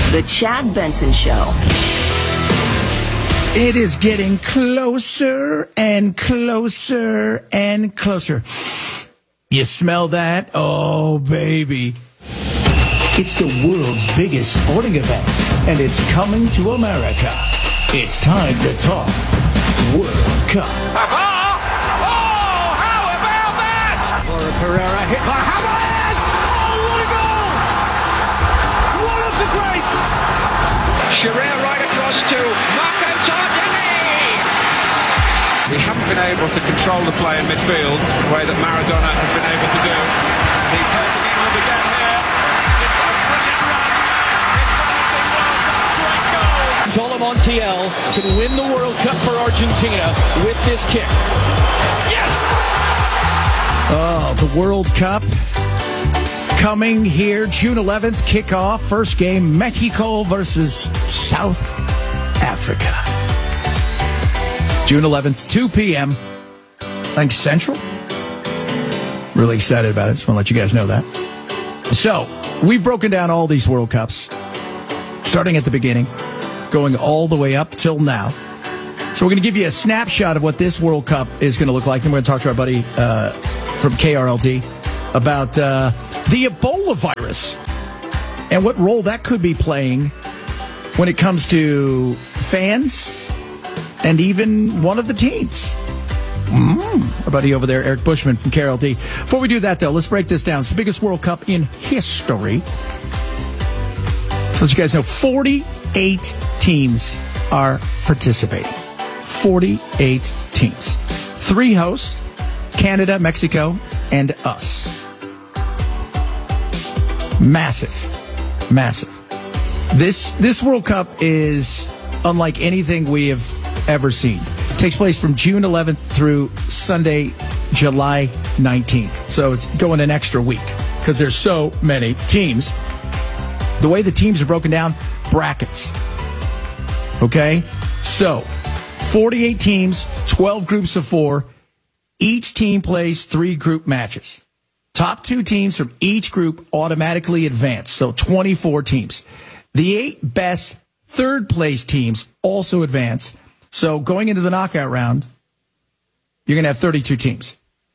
The Chad Benson Show. It is getting closer and closer and closer. You smell that? Oh, baby. It's the world's biggest sporting event, and it's coming to America. It's time to talk World Cup. Oh, how about that? Laura Pereira hit by Hamas. Oh, what a goal! One of the greats. Shearer right across to Marco Tardini. We haven't been able to control the play in midfield the way that Maradona has been able to do. He's hurting England again here. It's a brilliant run. It's one of the World Cup's great goals. Solo Montiel can win the World Cup for Argentina with this kick. Yes! Oh, the World Cup coming here June 11th. Kickoff. First game, Mexico versus South Africa. June 11th, 2 p.m. I think Central. Really excited about it. Just want to let you guys know that. So, we've broken down all these World Cups, starting at the beginning, going all the way up till now. So we're going to give you a snapshot of what this World Cup is going to look like. Then we're going to talk to our buddy from KRLD about the Ebola virus and what role that could be playing when it comes to fans and even one of the teams. Our buddy over there, Eric Bushman from KRLD. Before we do that, though, let's break this down. It's the biggest World Cup in history. So let you guys know, 48 teams are participating. 48 teams. 3 hosts, Canada, Mexico, and us. Massive. Massive. This World Cup is unlike anything we have ever seen. It takes place from June 11th through Sunday, July 19th. So it's going an extra week because there's so many teams. The way the teams are broken down, brackets. Okay? So, 48 teams, 12 groups of 4. Each team plays 3 group matches. Top 2 teams from each group automatically advance. So, 24 teams. The 8 best third-place teams also advance. So, going into the knockout round, you're going to have 32 teams.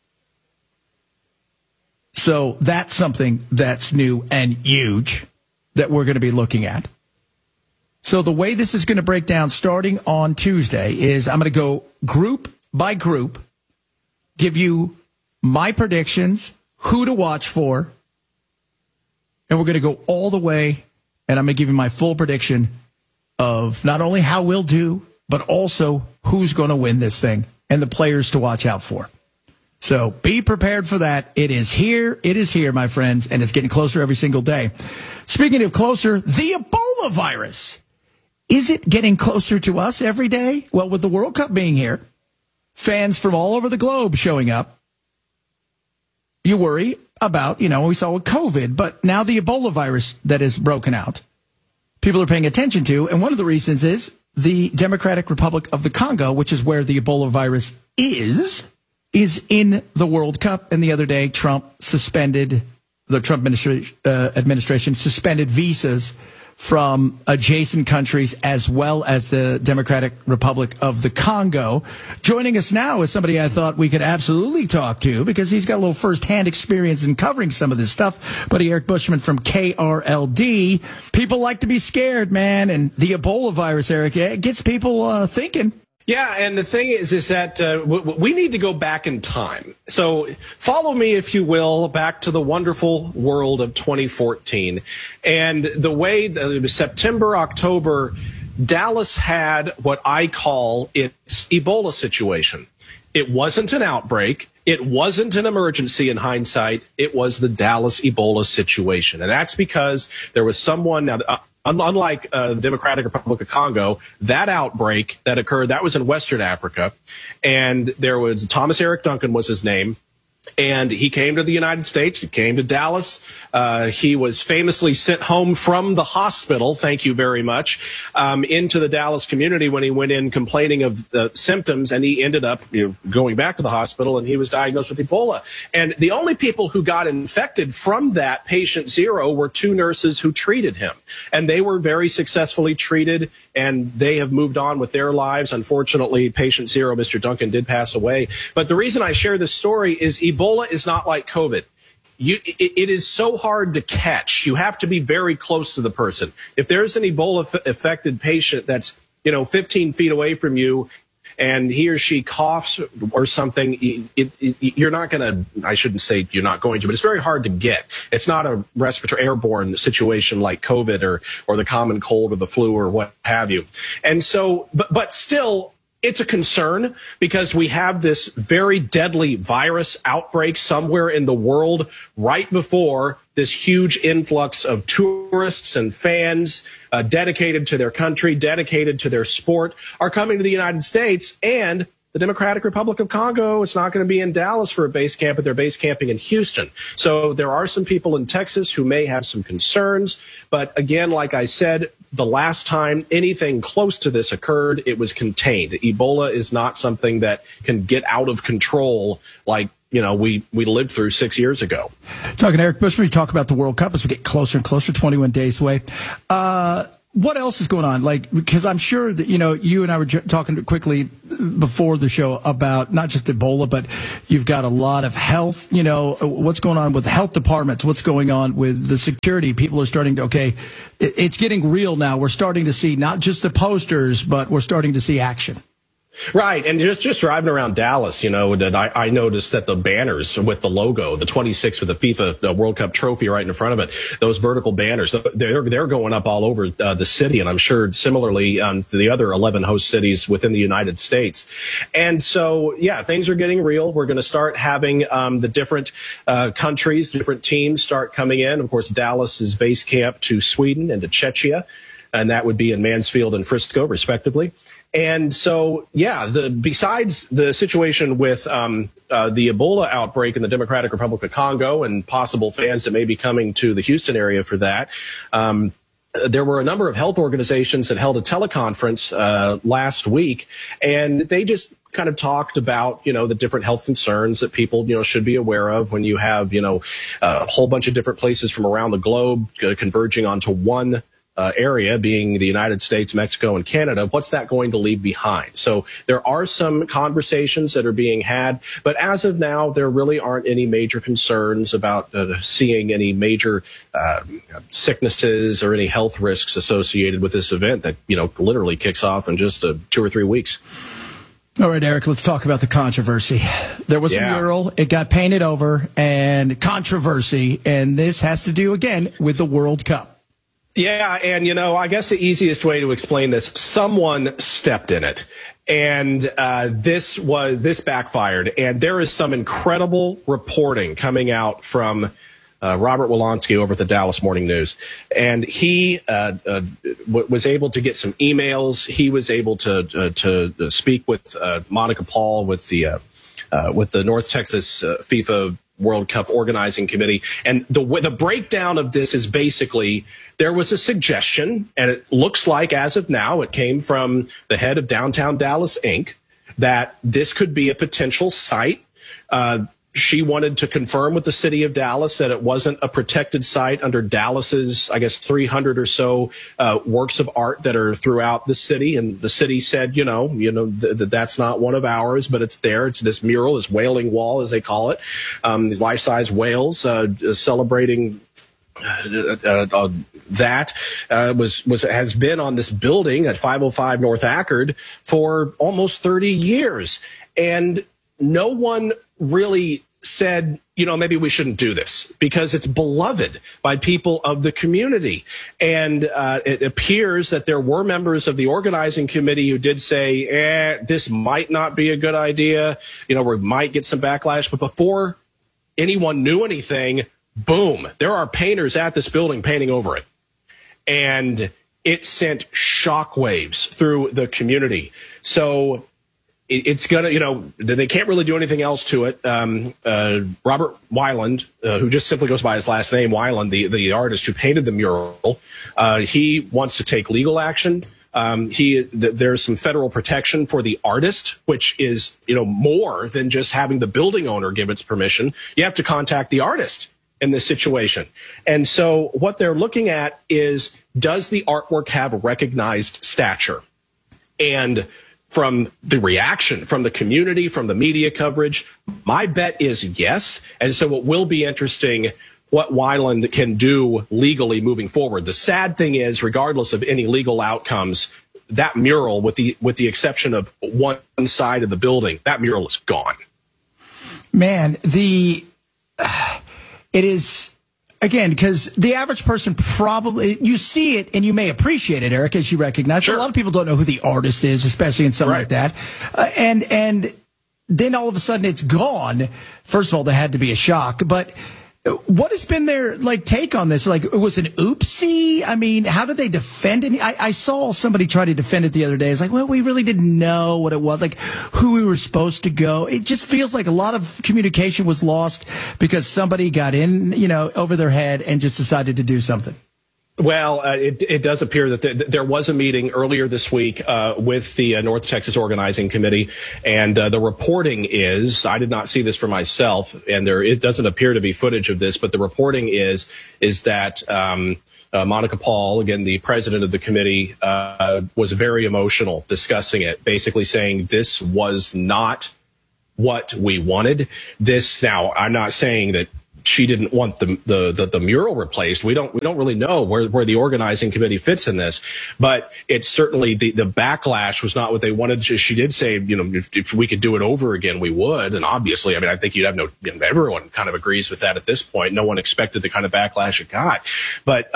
So, that's something that's new and huge that we're going to be looking at. So the way this is going to break down starting on Tuesday is I'm going to go group by group, give you my predictions, who to watch for, and we're going to go all the way, and I'm going to give you my full prediction of not only how we'll do, but also who's going to win this thing and the players to watch out for. So be prepared for that. It is here, my friends, and it's getting closer every single day. Speaking of closer, the Ebola virus. Is it getting closer to us every day? Well, with the World Cup being here, fans from all over the globe showing up, you worry about, what we saw with COVID, but now the Ebola virus that is broken out, people are paying attention to, and one of the reasons is the Democratic Republic of the Congo, which is where the Ebola virus is in the World Cup. And the other day, the Trump administration suspended visas from adjacent countries as well as the Democratic Republic of the Congo. Joining us now is somebody I thought we could absolutely talk to because he's got a little firsthand experience in covering some of this stuff. Buddy Eric Bushman from KRLD. People like to be scared, man, and the Ebola virus, Eric, it gets people thinking. Yeah, and the thing is that we need to go back in time. So follow me, if you will, back to the wonderful world of 2014. And the way it was September, October, Dallas had what I call its Ebola situation. It wasn't an outbreak. It wasn't an emergency in hindsight. It was the Dallas Ebola situation. And that's because there was someone now. Unlike the Democratic Republic of Congo, that outbreak that occurred, that was in Western Africa. And there was Thomas Eric Duncan was his name. And he came to the United States. He came to Dallas. He was famously sent home from the hospital, thank you very much, into the Dallas community when he went in complaining of symptoms. And he ended up going back to the hospital, and he was diagnosed with Ebola. And the only people who got infected from that patient zero were two nurses who treated him. And they were very successfully treated, and they have moved on with their lives. Unfortunately, patient zero, Mr. Duncan, did pass away. But the reason I share this story is Ebola is not like COVID. It is so hard to catch. You have to be very close to the person. If there's an Ebola-affected patient that's 15 feet away from you, and he or she coughs or something, you're not going to, I shouldn't say you're not going to, but it's very hard to get. It's not a respiratory airborne situation like COVID or the common cold or the flu or what have you. And so, but still, it's a concern because we have this very deadly virus outbreak somewhere in the world right before this huge influx of tourists and fans dedicated to their country, dedicated to their sport, are coming to the United States. And the Democratic Republic of Congo is not going to be in Dallas for a base camp, but they're base camping in Houston. So there are some people in Texas who may have some concerns. But again, like I said, the last time anything close to this occurred, it was contained. Ebola is not something that can get out of control like we lived through 6 years ago. Talking to Eric Bushman, we talk about the World Cup as we get closer and closer, 21 days away. What else is going on? Because I'm sure that, you and I were talking quickly before the show about not just Ebola, but you've got a lot of health, what's going on with the health departments, what's going on with the security. People are starting to, it's getting real now. We're starting to see not just the posters, but we're starting to see action. Right. And just driving around Dallas, that I noticed that the banners with the logo, the 26 with the FIFA World Cup trophy right in front of it, those vertical banners, they're going up all over the city. And I'm sure similarly to the other 11 host cities within the United States. And so, yeah, things are getting real. We're going to start having the different countries, different teams start coming in. Of course, Dallas is base camp to Sweden and to Czechia, and that would be in Mansfield and Frisco, respectively. And so, yeah, besides the situation with the Ebola outbreak in the Democratic Republic of Congo and possible fans that may be coming to the Houston area for that, there were a number of health organizations that held a teleconference last week, and they just kind of talked about, the different health concerns that people, should be aware of when you have, a whole bunch of different places from around the globe converging onto one area, being the United States, Mexico, and Canada. What's that going to leave behind? So there are some conversations that are being had, but as of now, there really aren't any major concerns about seeing any major sicknesses or any health risks associated with this event that, literally kicks off in just 2 or 3 weeks. All right, Eric, let's talk about the controversy. There was a mural. It got painted over, and controversy, and this has to do, again, with the World Cup. Yeah, and I guess the easiest way to explain this, someone stepped in it, and this backfired. And there is some incredible reporting coming out from Robert Wolanski over at the Dallas Morning News, and he was able to get some emails. He was able to speak with Monica Paul with the North Texas FIFA World Cup Organizing Committee. And the breakdown of this is basically there was a suggestion, and it looks like as of now it came from the head of Downtown Dallas Inc., that this could be a potential site. She wanted to confirm with the city of Dallas that it wasn't a protected site under Dallas's, 300 or so works of art that are throughout the city. And the city said, that's not one of ours, but it's there. It's this mural, this wailing wall, as they call it. These life-size whales celebrating that has been on this building at 505 North Ackerd for almost 30 years. And no one really said, maybe we shouldn't do this because it's beloved by people of the community. And it appears that there were members of the organizing committee who did say, this might not be a good idea. We might get some backlash. But before anyone knew anything, boom, there are painters at this building painting over it. And it sent shockwaves through the community. So it's going to, they can't really do anything else to it. Robert Weiland, who just simply goes by his last name, Weiland, the artist who painted the mural, he wants to take legal action. There's some federal protection for the artist, which is, more than just having the building owner give its permission. You have to contact the artist in this situation. And so what they're looking at is, does the artwork have recognized stature? And from the reaction from the community, from the media coverage, my bet is yes. And so it will be interesting what Weiland can do legally moving forward. The sad thing is, regardless of any legal outcomes, that mural, with the exception of one side of the building, that mural is gone. Man, it is, again, because the average person probably, you see it and you may appreciate it, Eric, as you recognize. Sure. A lot of people don't know who the artist is, especially in something like that. And then all of a sudden it's gone. First of all, there had to be a shock. But what has been their take on this? It was an oopsie? I mean, how did they defend it? I saw somebody try to defend it the other day. It's well, we really didn't know what it was, who we were supposed to go. It just feels like a lot of communication was lost because somebody got in, over their head and just decided to do something. Well, it does appear that there was a meeting earlier this week with the North Texas Organizing Committee, and the reporting is, I did not see this for myself, and it doesn't appear to be footage of this, but the reporting is that Monica Paul, again, the president of the committee, was very emotional discussing it, basically saying this was not what we wanted. Now, I'm not saying that she didn't want the mural replaced. We don't really know where the organizing committee fits in this, but it's certainly the backlash was not what they wanted. She did say, if we could do it over again, we would. And obviously, I think you'd have everyone kind of agrees with that at this point. No one expected the kind of backlash it got, but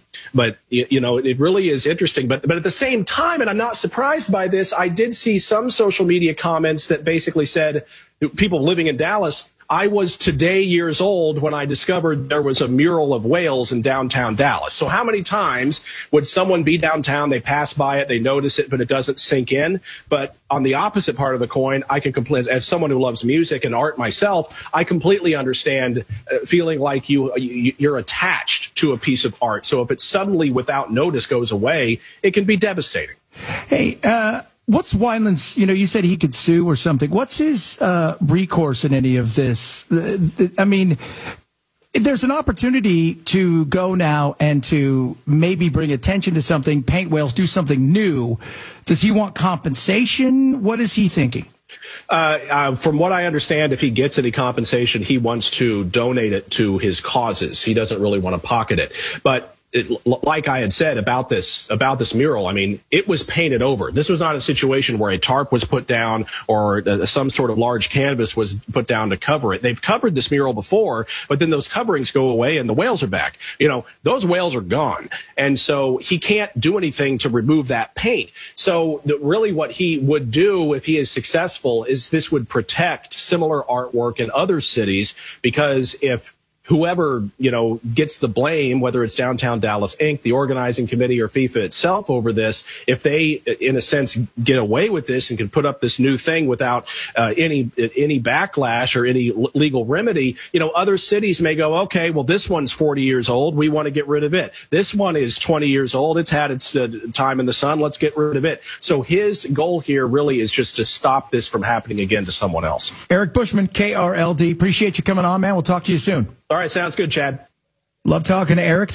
it really is interesting. But at the same time, and I'm not surprised by this, I did see some social media comments that basically said, people living in Dallas, I was today years old when I discovered there was a mural of whales in downtown Dallas. So how many times would someone be downtown, they pass by it, they notice it, but it doesn't sink in? But on the opposite part of the coin, I can completely, as someone who loves music and art myself, I completely understand feeling like you're attached to a piece of art. So if it suddenly, without notice, goes away, it can be devastating. Hey, what's Weiland's, you said he could sue or something. What's his recourse in any of this? I mean, there's an opportunity to go now and to maybe bring attention to something, paint whales, do something new. Does he want compensation? What is he thinking? From what I understand, if he gets any compensation, he wants to donate it to his causes. He doesn't really want to pocket it. But like I had said about this mural, I mean, it was painted over. This was not a situation where a tarp was put down or some sort of large canvas was put down to cover it. They've covered this mural before, but then those coverings go away and the whales are back. Those whales are gone. And so he can't do anything to remove that paint. So really what he would do if he is successful is this would protect similar artwork in other cities, because if whoever, gets the blame, whether it's Downtown Dallas Inc., the organizing committee, or FIFA itself over this, if they, in a sense, get away with this and can put up this new thing without any backlash or any legal remedy, other cities may go, okay, well, this one's 40 years old. We want to get rid of it. This one is 20 years old. It's had its time in the sun. Let's get rid of it. So his goal here really is just to stop this from happening again to someone else. Eric Bushman, KRLD. Appreciate you coming on, man. We'll talk to you soon. All right, sounds good, Chad. Love talking to Eric.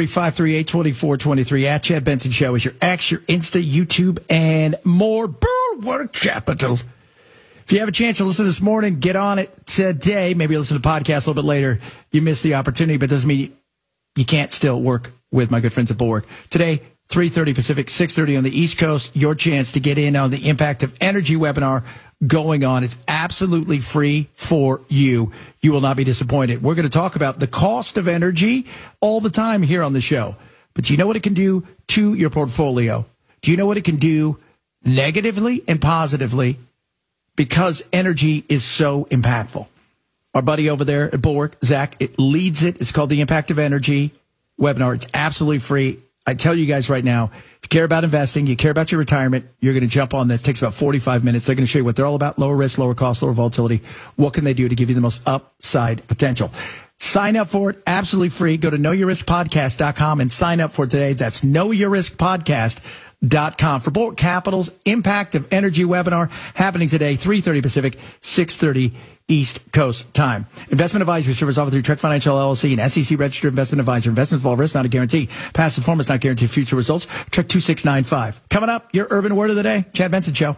323-538-2423. At Chad Benson Show is your X, your Insta, YouTube, and more. Bulwark Capital. If you have a chance to listen this morning, get on it today. Maybe listen to the podcast a little bit later. You missed the opportunity, but it doesn't mean you can't still work with my good friends at Bulwark. Today, 3:30 Pacific, 6:30 on the East Coast. Your chance to get in on the Impact of Energy webinar going on. It's absolutely free for you. You will not be disappointed. We're going to talk about the cost of energy all the time here on the show. But do you know what it can do to your portfolio? Do you know what it can do negatively and positively? Because energy is so impactful. Our buddy over there at Bulwark, Zach, it leads it. It's called the Impact of Energy webinar. It's absolutely free. I tell you guys right now, if you care about investing, you care about your retirement, you're going to jump on this. It takes about 45 minutes. They're going to show you what they're all about: lower risk, lower cost, lower volatility. What can they do to give you the most upside potential? Sign up for it absolutely free. Go to knowyourriskpodcast.com and sign up for it today. That's knowyourriskpodcast.com for Bolt Capital's Impact of Energy webinar happening today, 3:30 Pacific, 6:30 East Coast time. Investment advisory service offered through Trek Financial LLC, an SEC registered investment advisor. Investment involved risk, not a guarantee. Past performance not guarantee future results. Trek 2695. Coming up, your urban word of the day. Chad Benson Show.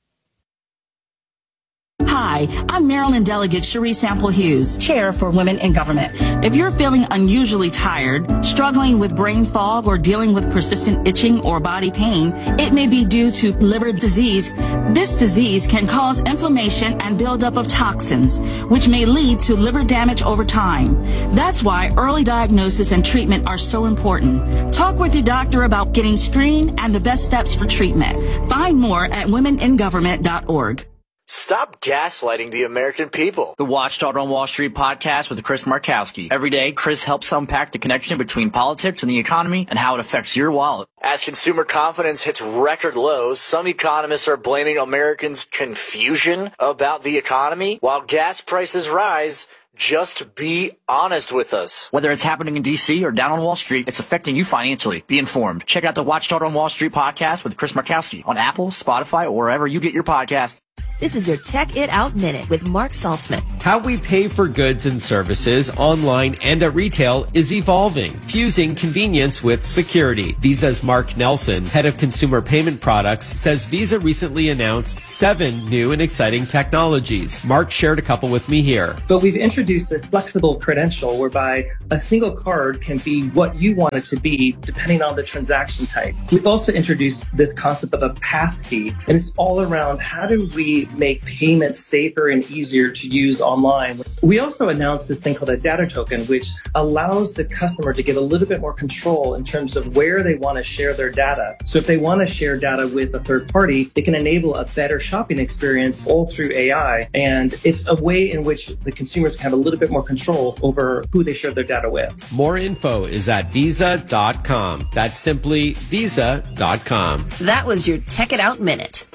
Hi, I'm Maryland Delegate Cherie Sample Hughes, Chair for Women in Government. If you're feeling unusually tired, struggling with brain fog, or dealing with persistent itching or body pain, it may be due to liver disease. This disease can cause inflammation and buildup of toxins, which may lead to liver damage over time. That's why early diagnosis and treatment are so important. Talk with your doctor about getting screened and the best steps for treatment. Find more at womeningovernment.org. Stop gaslighting the American people. The Watchdog on Wall Street podcast with Chris Markowski. Every day, Chris helps unpack the connection between politics and the economy and how it affects your wallet. As consumer confidence hits record lows, some economists are blaming Americans' confusion about the economy, while gas prices rise. Just be honest with us. Whether it's happening in D.C. or down on Wall Street, it's affecting you financially. Be informed. Check out the Watchdog on Wall Street podcast with Chris Markowski on Apple, Spotify, or wherever you get your podcasts. This is your Tech It Out Minute with Mark Saltzman. How we pay for goods and services online and at retail is evolving, fusing convenience with security. Visa's Mark Nelson, head of consumer payment products, says Visa recently announced 7 new and exciting technologies. Mark shared a couple with me here. But we've introduced a flexible credential whereby a single card can be what you want it to be depending on the transaction type. We've also introduced this concept of a passkey, and it's all around how do we make payments safer and easier to use online. We also announced this thing called a data token, which allows the customer to get a little bit more control in terms of where they want to share their data. So if they want to share data with a third party, they can enable a better shopping experience all through AI. And it's a way in which the consumers can have a little bit more control over who they share their data with. More info is at visa.com. That's simply visa.com. That was your Tech It Out Minute.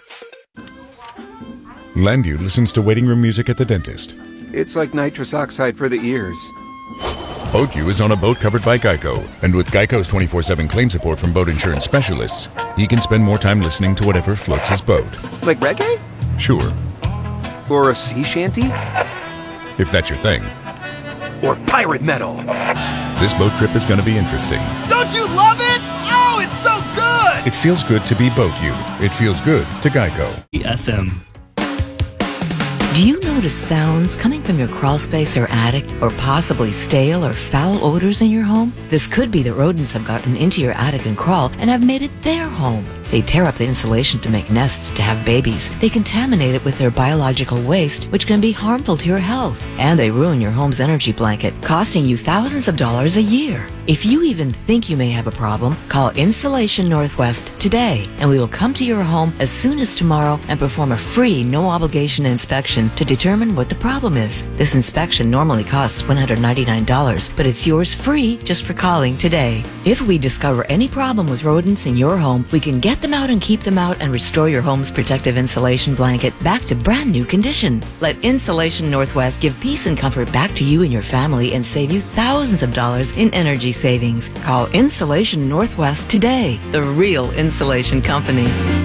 Landu listens to waiting room music at the dentist. It's like nitrous oxide for the ears. BoatU is on a boat covered by Geico, and with Geico's 24/7 claim support from boat insurance specialists, he can spend more time listening to whatever floats his boat. Like reggae? Sure. Or a sea shanty? If that's your thing. Or pirate metal. This boat trip is going to be interesting. Don't you love it? Oh, it's so good! It feels good to be BoatU. It feels good to Geico. FM. Do you notice sounds coming from your crawl space or attic, or possibly stale or foul odors in your home? This could be that rodents have gotten into your attic and crawl and have made it their home. They tear up the insulation to make nests to have babies. They contaminate it with their biological waste, which can be harmful to your health. And they ruin your home's energy blanket, costing you thousands of dollars a year. If you even think you may have a problem, call Insulation Northwest today, and we will come to your home as soon as tomorrow and perform a free, no-obligation inspection to determine what the problem is. This inspection normally costs $199, but it's yours free just for calling today. If we discover any problem with rodents in your home, we can get them out and keep them out and restore your home's protective insulation blanket back to brand new condition. Let Insulation Northwest give peace and comfort back to you and your family and save you thousands of dollars in energy savings. Call Insulation Northwest today, the real insulation company.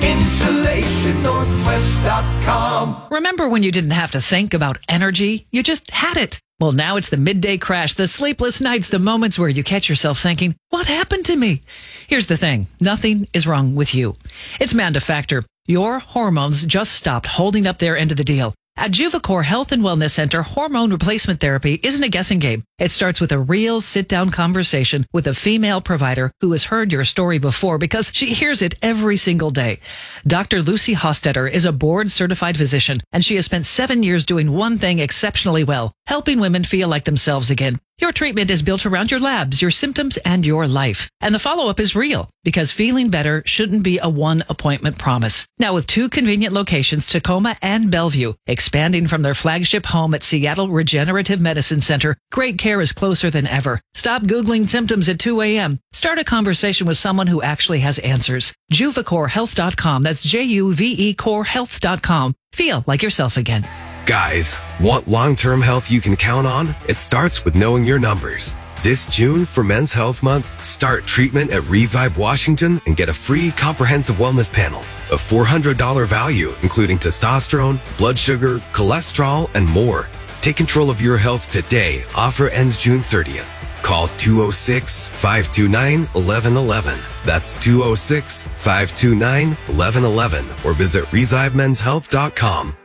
InsulationNorthwest.com. Remember when you didn't have to think about energy? You just had it. Well, now it's the midday crash, the sleepless nights, the moments where you catch yourself thinking, what happened to me? Here's the thing. Nothing is wrong with you. It's Manda Factor. Your hormones just stopped holding up their end of the deal. At Juvacor Health and Wellness Center, hormone replacement therapy isn't a guessing game. It starts with a real sit-down conversation with a female provider who has heard your story before because she hears it every single day. Dr. Lucy Hostetter is a board-certified physician, and she has spent 7 years doing one thing exceptionally well, helping women feel like themselves again. Your treatment is built around your labs, your symptoms, and your life. And the follow-up is real, because feeling better shouldn't be a one-appointment promise. Now with 2 convenient locations, Tacoma and Bellevue, expanding from their flagship home at Seattle Regenerative Medicine Center, great care is closer than ever. Stop Googling symptoms at 2 a.m. Start a conversation with someone who actually has answers. JuveCoreHealth.com. That's JUVECoreHealth.com. Feel like yourself again. Guys, want long-term health you can count on? It starts with knowing your numbers. This June, for Men's Health Month, start treatment at Revive Washington and get a free comprehensive wellness panel. A $400 value, including testosterone, blood sugar, cholesterol, and more. Take control of your health today. Offer ends June 30th. Call 206-529-1111. That's 206-529-1111. Or visit ReviveMen'sHealth.com.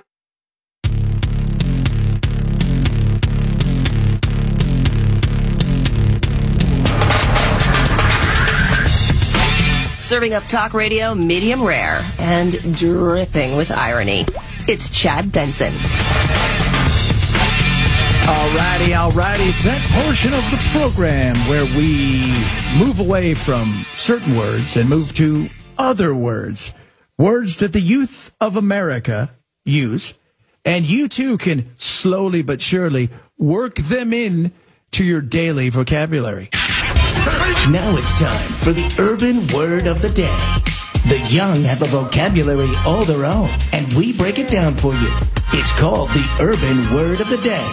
Serving up talk radio medium rare and dripping with irony. It's Chad Benson. Alrighty. It's that portion of the program where we move away from certain words and move to other words. Words that the youth of America use. And you too can slowly but surely work them in to your daily vocabulary. Now it's time for the urban word of the day. The young have a vocabulary all their own, and we break it down for you. It's called the urban word of the day.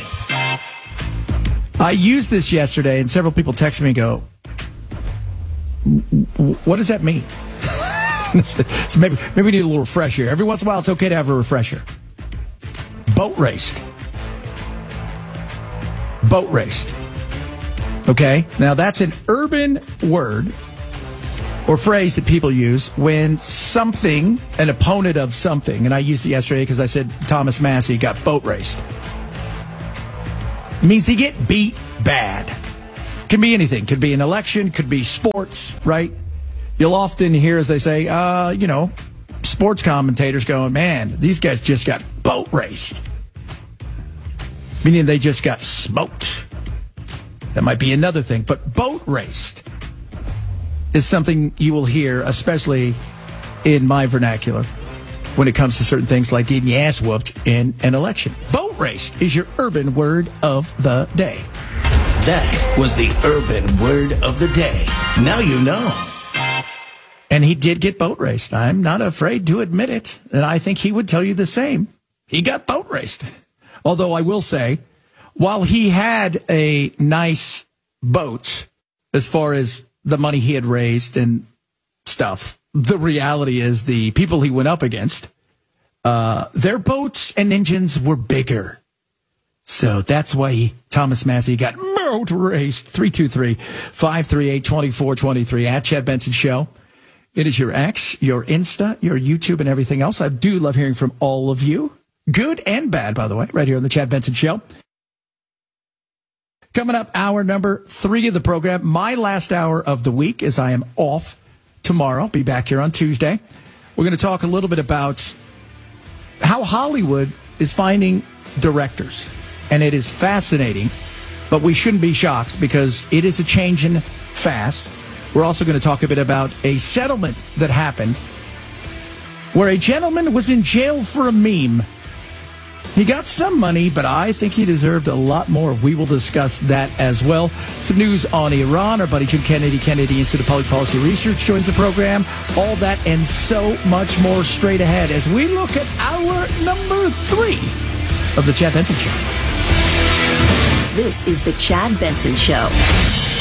I used this yesterday, and several people text me and go, what does that mean? So maybe we need a little refresher. Every once in a while, it's okay to have a refresher. Boat raced. Okay, now that's an urban word or phrase that people use when something, an opponent of something, and I used it yesterday because I said Thomas Massey got boat raced. It means to get beat bad. Can be anything. Could be an election, could be sports, right? You'll often hear, as they say, sports commentators going, man, these guys just got boat raced. Meaning they just got smoked. That might be another thing. But boat raced is something you will hear, especially in my vernacular, when it comes to certain things like getting your ass whooped in an election. Boat raced is your urban word of the day. That was the urban word of the day. Now you know. And he did get boat raced. I'm not afraid to admit it. And I think he would tell you the same. He got boat raced. Although I will say, while he had a nice boat as far as the money he had raised and stuff, the reality is the people he went up against, their boats and engines were bigger. So that's why Thomas Massey got boat raced. 323-538-2423 at Chad Benson Show. It is your X, your Insta, your YouTube, and everything else. I do love hearing from all of you. Good and bad, by the way, right here on the Chad Benson Show. Coming up, hour number 3 of the program. My last hour of the week, as I am off tomorrow. Be back here on Tuesday. We're going to talk a little bit about how Hollywood is finding directors. And it is fascinating, but we shouldn't be shocked because it is a changing fast. We're also going to talk a bit about a settlement that happened where a gentleman was in jail for a meme. He got some money, but I think he deserved a lot more. We will discuss that as well. Some news on Iran. Our buddy Jim Kennedy Institute of Public Policy Research joins the program. All that and so much more straight ahead as we look at hour number 3 of the Chad Benson Show. This is the Chad Benson Show.